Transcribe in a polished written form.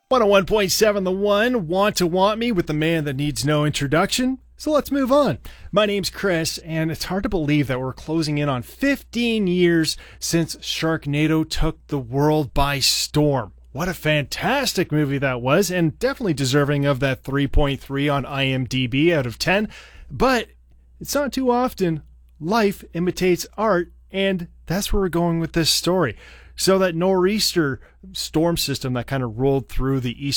101.7 The One, Want to Want Me with the man that needs no introduction. So let's move on. My name's Chris, and it's hard to believe that we're closing in on 15 years since Sharknado took the world by storm. What a fantastic movie that was, and definitely deserving of that 3.3 on IMDb out of 10. But it's not too often life imitates art, and that's where we're going with this story. So that nor'easter storm system that kind of rolled through the east